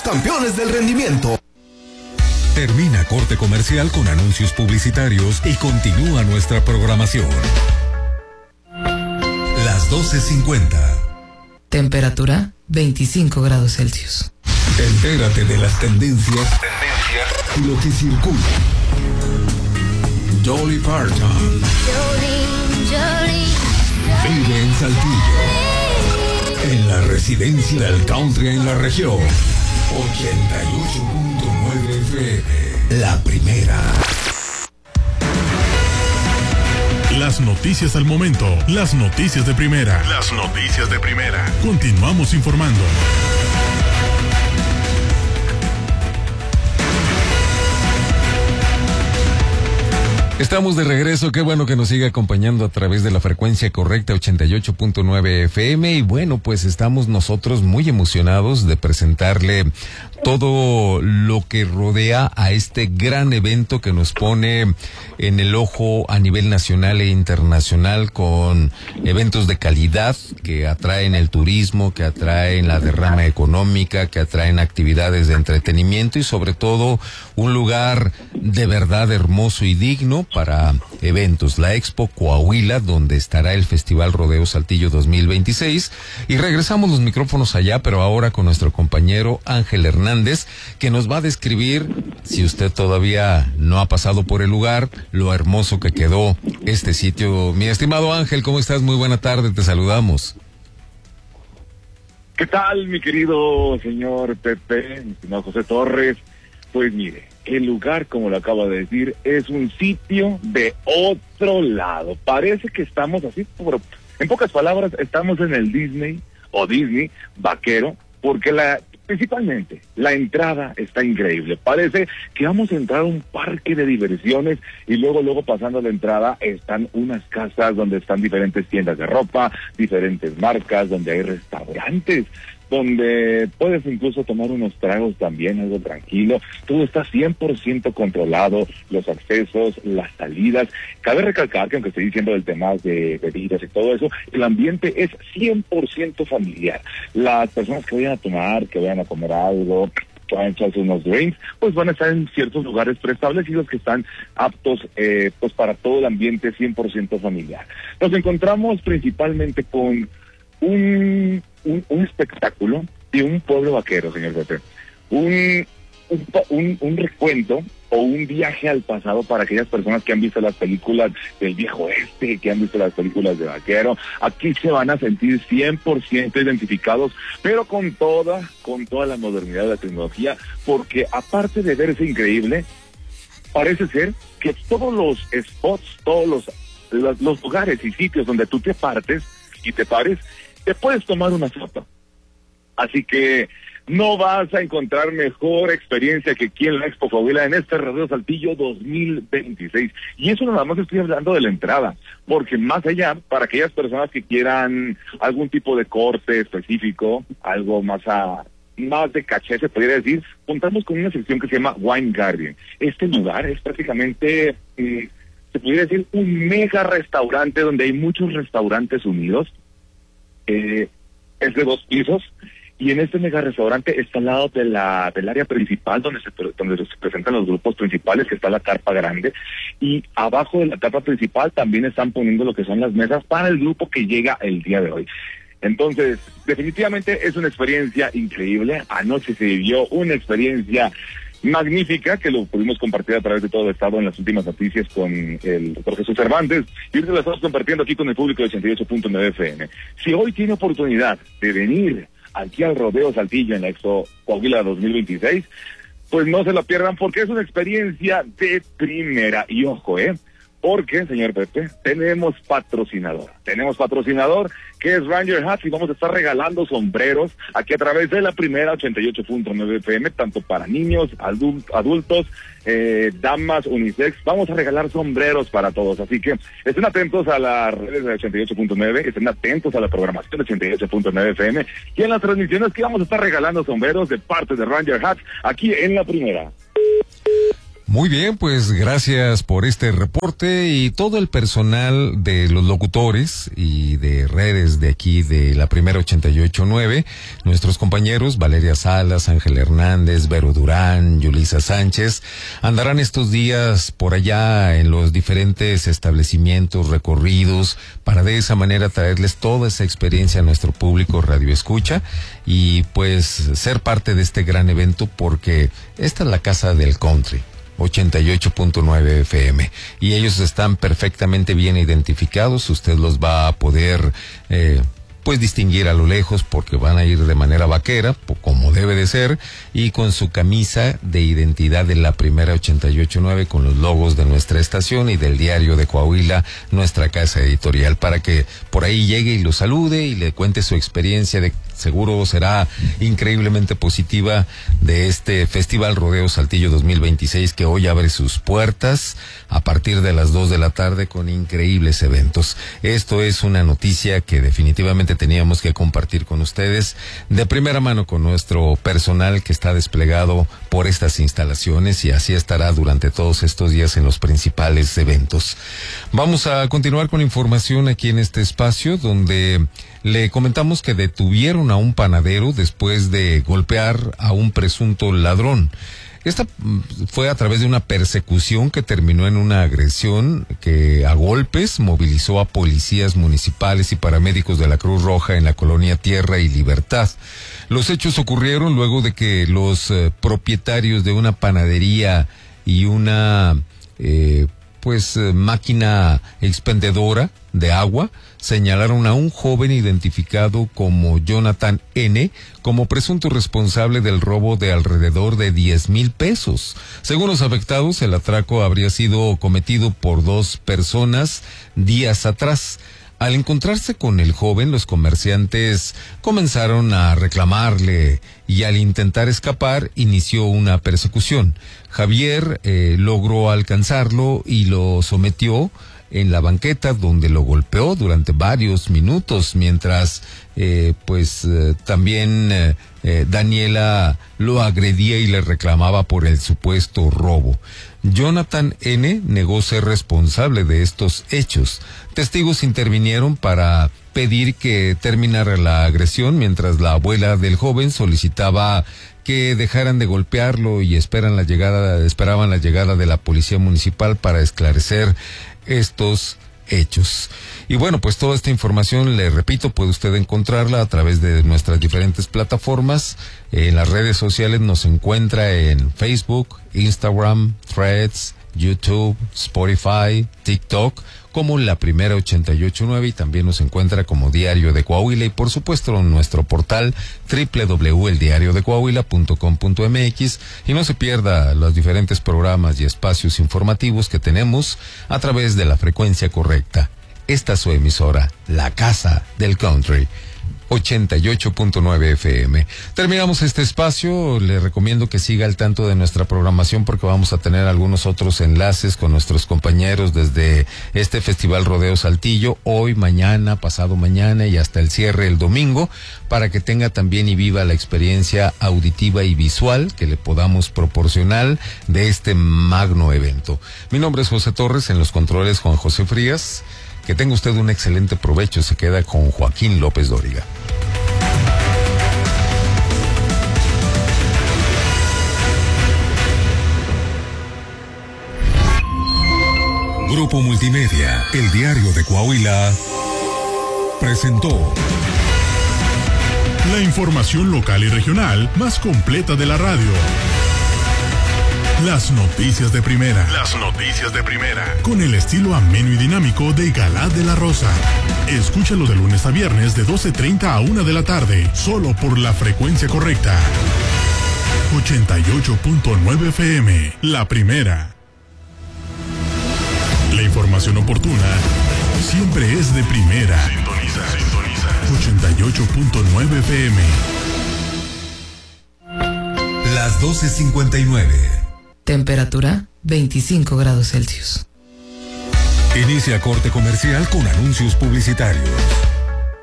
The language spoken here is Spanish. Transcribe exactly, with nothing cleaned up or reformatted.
campeones del rendimiento. Termina corte comercial con anuncios publicitarios y continúa nuestra programación. Las doce cincuenta. Temperatura veinticinco grados Celsius. Entérate de las tendencias, tendencias y lo que circula. Dolly Parton. Jolene, Jolene, Vive en Saltillo. En la residencia del country en la región. ochenta y ocho punto nueve F M. La primera. Las noticias al momento. Las noticias de primera. Las noticias de primera. Continuamos informando. Estamos de regreso, qué bueno que nos siga acompañando a través de la frecuencia correcta ochenta y ocho punto nueve F M y bueno, pues estamos nosotros muy emocionados de presentarle todo lo que rodea a este gran evento que nos pone en el ojo a nivel nacional e internacional con eventos de calidad que atraen el turismo, que atraen la derrama económica, que atraen actividades de entretenimiento y sobre todo un lugar de verdad hermoso y digno para eventos, la Expo Coahuila, donde estará el Festival Rodeo Saltillo dos mil veintiséis, y regresamos los micrófonos allá, pero ahora con nuestro compañero Ángel Hernández, que nos va a describir, si usted todavía no ha pasado por el lugar, lo hermoso que quedó este sitio. Mi estimado Ángel, ¿cómo estás? Muy buena tarde, te saludamos. ¿Qué tal, mi querido señor Pepe, mi estimado José Torres? Pues mire, el lugar, como lo acaba de decir, es un sitio de otro lado. Parece que estamos así, pero en pocas palabras, estamos en el Disney o Disney vaquero, porque la principalmente la entrada está increíble. Parece que vamos a entrar a un parque de diversiones y luego, luego pasando la entrada están unas casas donde están diferentes tiendas de ropa, diferentes marcas, donde hay restaurantes, donde puedes incluso tomar unos tragos también, algo tranquilo. Todo está cien por ciento controlado, los accesos, las salidas. Cabe recalcar que aunque estoy diciendo del tema de bebidas y todo eso, el ambiente es cien por ciento familiar. Las personas que vayan a tomar, que vayan a comer algo, que vayan a echarse unos drinks, pues van a estar en ciertos lugares preestablecidos que están aptos eh, pues para todo el ambiente cien por ciento familiar. Nos encontramos principalmente con un... Un, un espectáculo de un pueblo vaquero, señor Pepe. Un, un, un, un recuento o un viaje al pasado para aquellas personas que han visto las películas del viejo oeste, que han visto las películas de vaquero. Aquí se van a sentir cien por ciento identificados, pero con toda, con toda la modernidad de la tecnología, porque aparte de verse increíble, parece ser que todos los spots, todos los, los, los lugares y sitios donde tú te partes y te pares, te puedes tomar una foto. Así que no vas a encontrar mejor experiencia que aquí en la Expo Coahuila en este Rodeo Saltillo dos mil veintiséis. Y eso nada más estoy hablando de la entrada, porque más allá, para aquellas personas que quieran algún tipo de corte específico, algo más a más de caché, se podría decir, contamos con una sección que se llama Wine Garden. Este lugar es prácticamente, eh, se podría decir, un mega restaurante donde hay muchos restaurantes unidos. Eh, es de dos pisos y en este mega restaurante está al lado de la del área principal donde se donde se presentan los grupos principales, que está la carpa grande, y abajo de la carpa principal también están poniendo lo que son las mesas para el grupo que llega el día de hoy. Entonces, definitivamente es una experiencia increíble. Anoche se vivió una experiencia magnífica que lo pudimos compartir a través de todo el estado en las últimas noticias con el doctor Jesús Cervantes, y ahorita lo estamos compartiendo aquí con el público de ochenta y ocho punto nueve F M. Si hoy tiene oportunidad de venir aquí al Rodeo Saltillo en la Expo Coahuila dos mil veintiséis, pues no se la pierdan, porque es una experiencia de primera. Y ojo, eh porque, señor Pepe, tenemos patrocinador. Tenemos patrocinador que es Ranger Hats, y vamos a estar regalando sombreros aquí a través de la primera ochenta y ocho punto nueve F M, tanto para niños, adult, adultos, eh, damas, unisex. Vamos a regalar sombreros para todos. Así que estén atentos a las redes de ochenta y ocho punto nueve, estén atentos a la programación de ochenta y ocho punto nueve F M y en las transmisiones que vamos a estar regalando sombreros de parte de Ranger Hats aquí en la primera. Muy bien, pues gracias por este reporte y todo el personal de los locutores y de redes de aquí de la primera ochenta y ocho punto nueve, nuestros compañeros Valeria Salas, Ángel Hernández, Vero Durán, Yulisa Sánchez, andarán estos días por allá en los diferentes establecimientos, recorridos, para de esa manera traerles toda esa experiencia a nuestro público Radio Escucha y pues ser parte de este gran evento, porque esta es la casa del country. ochenta y ocho punto nueve F M y ellos están perfectamente bien identificados. Usted los va a poder eh, pues distinguir a lo lejos, porque van a ir de manera vaquera, como debe de ser, y con su camisa de identidad de la primera ochenta y ocho punto nueve, con los logos de nuestra estación y del Diario de Coahuila, nuestra casa editorial, para que por ahí llegue y lo salude y le cuente su experiencia, de seguro será increíblemente positiva, de este Festival Rodeo Saltillo dos mil veintiséis, que hoy abre sus puertas a partir de las dos de la tarde con increíbles eventos. Esto es una noticia que definitivamente teníamos que compartir con ustedes de primera mano, con nuestro personal que está desplegado por estas instalaciones, y así estará durante todos estos días en los principales eventos. Vamos a continuar con información aquí en este espacio, donde le comentamos que detuvieron a un panadero después de golpear a un presunto ladrón. Esta fue a través de una persecución que terminó en una agresión que a golpes movilizó a policías municipales y paramédicos de la Cruz Roja en la colonia Tierra y Libertad. Los hechos ocurrieron luego de que los eh, propietarios de una panadería y una eh, pues eh, máquina expendedora de agua señalaron a un joven identificado como Jonathan N. como presunto responsable del robo de alrededor de diez mil pesos. Según los afectados, el atraco habría sido cometido por dos personas días atrás. Al encontrarse con el joven, los comerciantes comenzaron a reclamarle y al intentar escapar inició una persecución. Javier eh, logró alcanzarlo y lo sometió en la banqueta, donde lo golpeó durante varios minutos, mientras eh, pues eh, también eh, eh, Daniela lo agredía y le reclamaba por el supuesto robo. Jonathan N. negó ser responsable de estos hechos. Testigos intervinieron para pedir que terminara la agresión, mientras la abuela del joven solicitaba que dejaran de golpearlo y esperan la llegada, esperaban la llegada de la policía municipal para esclarecer estos hechos. Y bueno, pues toda esta información, le repito, puede usted encontrarla a través de nuestras diferentes plataformas. En las redes sociales nos encuentra en Facebook, Instagram, Threads, YouTube, Spotify, TikTok, como la primera ochenta y ocho punto nueve, y también nos encuentra como Diario de Coahuila, y por supuesto en nuestro portal doble u doble u doble u punto el diario de coahuila punto com punto m x, y no se pierda los diferentes programas y espacios informativos que tenemos a través de la frecuencia correcta. Esta es su emisora, la Casa del Country, ochenta y ocho punto nueve F M. Terminamos este espacio. Le recomiendo que siga al tanto de nuestra programación, porque vamos a tener algunos otros enlaces con nuestros compañeros desde este Festival Rodeo Saltillo, hoy, mañana, pasado mañana y hasta el cierre el domingo, para que tenga también y viva la experiencia auditiva y visual que le podamos proporcionar de este magno evento. Mi nombre es José Torres, en los controles Juan José Frías. Que tenga usted un excelente provecho. Se queda con Joaquín López Dóriga. Grupo Multimedia, el Diario de Coahuila, presentó la información local y regional más completa de la radio. Las noticias de primera. Las noticias de primera. Con el estilo ameno y dinámico de Galá de la Rosa. Escúchalo de lunes a viernes de doce treinta a una de la tarde, solo por la frecuencia correcta. ochenta y ocho punto nueve F M, la primera. La información oportuna siempre es de primera. Sintoniza, sintoniza. ochenta y ocho punto nueve F M. Las doce cincuenta y nueve. Temperatura veinticinco grados Celsius. Inicia corte comercial con anuncios publicitarios.